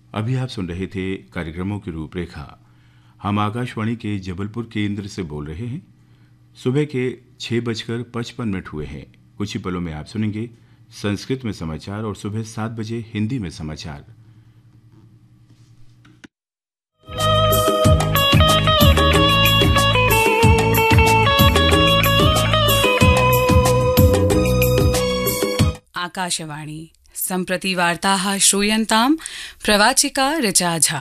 अभी आप सुन रहे थे कार्यक्रमों की रूपरेखा। हम आकाशवाणी के जबलपुर केंद्र से बोल रहे हैं। सुबह के 6:55 हुए हैं। कुछ ही पलों में आप सुनेंगे संस्कृत में समाचार और सुबह 7 बजे हिंदी में समाचार। आकाशवाणी सम्प्रति वार्ताः श्रूयन्ताम् प्रवाचिका ऋचा झा।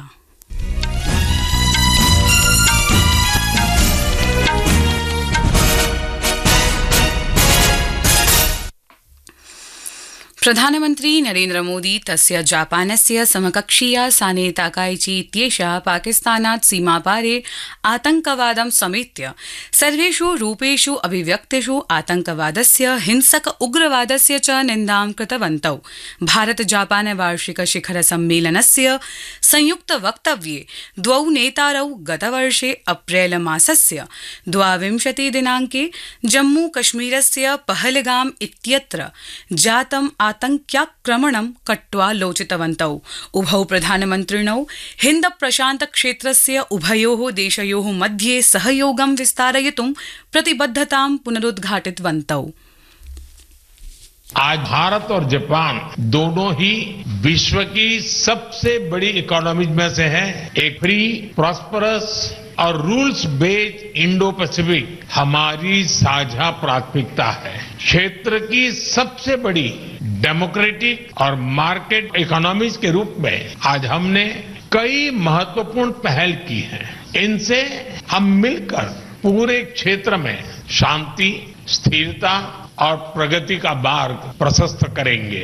प्रधानमन्त्री नरेन्द्र मोदी तस्य जापानस्य समकक्षीया साने ताकाइची इत्येषा पाकिस्तानात् सीमापारे आतंकवादं समेत्य सर्वेषु रूपेषु अभिव्यक्तिषु आतंकवादस्य हिंसक उग्रवादस्य च निन्दां कृतवन्तौ। भारत जापान वार्षिक शिखर सम्मेलनस्य संयुक्त वक्तव्ये द्वौ नेतारौ गतवर्षे अप्रैल मासस्य 22 दिनाङ्के जम्मू कश्मीरस्य पहलगाम इत्यत्र जातम् आतंक्याक्रमणं कट्वा लोचितवन्तौ। उभौ प्रधानमन्त्रिणौ हिन्द प्रशान्त क्षेत्रस्य उभयोः देशयोः मध्ये सहयोगं विस्तारयितुं प्रतिबद्धतां पुनरुद्घाटितवन्तौ। आज भारत और जापान दोनों ही विश्व की सबसे बड़ी इकोनॉमीज में से है। एक फ्री, प्रॉस्परस और रूल्स बेस्ड इंडो पैसिफिक हमारी साझा प्राथमिकता है। क्षेत्र की सबसे बड़ी डेमोक्रेटिक और मार्केट इकोनॉमीज के रूप में आज हमने कई महत्वपूर्ण पहल की हैं। इनसे हम मिलकर पूरे क्षेत्र में शांति, स्थिरता और प्रगति का मार्ग प्रशस्त करेंगे।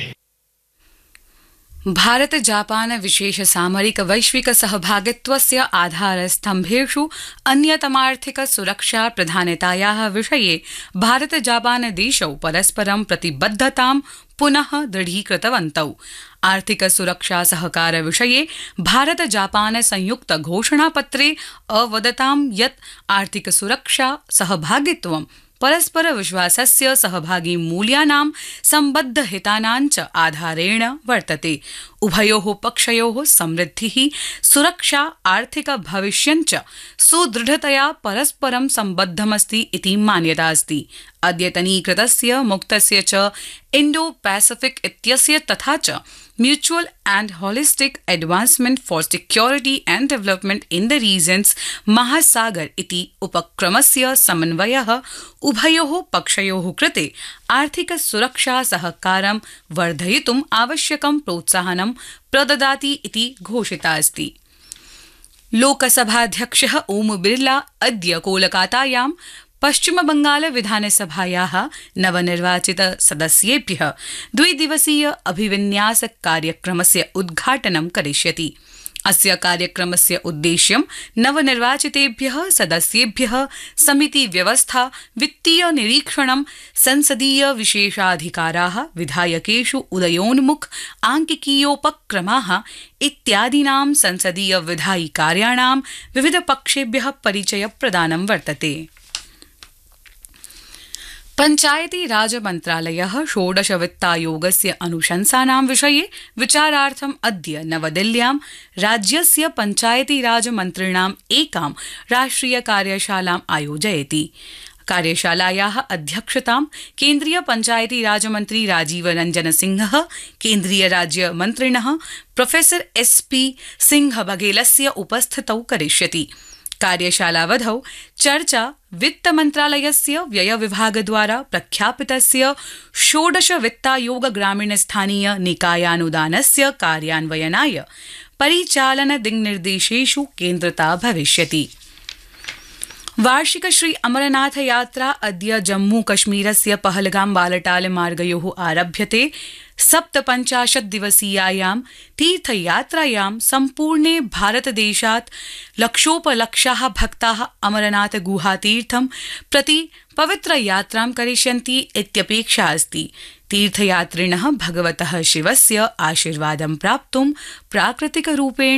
भारत जापान विशेष सामरिक वैश्विक सहभागित्वस्य आधारस्तम्भेषु अन्यतमार्थिक सुरक्षा प्रधानतायाः विषये भारत जापान देशौ परस्परं प्रतिबद्धतां पुनः दृढीकृतवन्तौ। आर्थिक सुरक्षा सहकार विषये भारत जापान संयुक्त घोषणापत्रे अवदतां यत् आर्थिक सुरक्षा सहभागित्वं परस्पर विश्वासस्य सहभागी मूल्यानां सम्बद्ध हितानां च आधारेण वर्तते। उभयोः पक्षयोः समृद्धिः, सुरक्षा, आर्थिक भविष्यं च सुदृढतया परस्परं सम्बद्धमस्ति इति मान्यता अस्ति। अद्यतनीकृतस्य मुक्तस्य च इण्डो पैसिफिक इत्यस्य तथा च mutual and holistic advancement for security and development in the reasons महासागर इति उपक्रमस्य समन्वयः उभयोः पक्षयोः कृते आर्थिक सुरक्षा सहकारं वर्धयितुम् आवश्यकं प्रोत्साहनं प्रददाति इति घोषिता अस्ति। लोकसभाध्यक्षः ओम बिरला अद्य कोलकातायां पश्चिम बंगाल विधानसभायाः नवनिर्वाचित सदस्येभ्यः द्विदिवसीय अभिविन्यास कार्यक्रमस्य उद्घाटनं करिष्यति। अस्य कार्यक्रमस्य उद्देश्यं नवनिर्वाचितेभ्यः सदस्येभ्यः समिति व्यवस्था, वित्तीय निरीक्षणं, संसदीय विशेषाधिकाराः, विधायकेषु उदयोन्मुख आंकिकीयोपक्रमाः इत्यादीनां संसदीय विधायि कार्याणां विविध पक्षेभ्यः परिचय प्रदानं वर्तते। पंचायती राज मन्त्रालयः 16 वित्तायोगस्य अनुशंसानां विषये विचारार्थम् अद्य नवदिल्ल्यां राज्यस्य पंचायती राज मन्त्रिणाम् एकां राष्ट्रिय कार्यशालाम् आयोजयति। कार्यशालायाः अध्यक्षतां केन्द्रीय पंचायती राज मन्त्री राजीव रंजन सिंहः, केन्द्रीय राज्य मन्त्रिणः प्रोफेसर SP सिंह बघेलस्य उपस्थितौ करिष्यति। कार्यशालावधौ चर्चा वित्त मन्त्रालयस्य व्यय विभागद्वारा प्रख्यापितस्य 16 वित्तायोग ग्रामीण स्थानीय निकायानुदानस्य कार्यान्वयनाय परिचालन दिङ्निर्देशेषु केन्द्रिता भविष्यति। वार्षिक श्री अमरनाथ यात्रा अद्य जम्मू कश्मीरस्य पहलगाम बालटाल मार्गयोः आरभ्यते। 57 दिवसीयायां तीर्थयात्रायां सम्पूर्णे भारतदेशात् लक्षोपलक्षाः भक्ताः अमरनाथ गुहातीर्थं प्रति पवित्रयात्रां करिष्यन्ति इत्यपेक्षा अस्ति। तीर्थयात्रिणः भगवतः शिवस्य आशीर्वादं प्राप्तुं प्राकृतिकरूपेण